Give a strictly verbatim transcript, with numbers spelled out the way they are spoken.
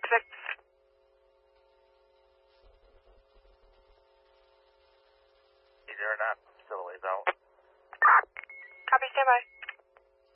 Perfect. Either or not, still a ways out. Copy, stand by.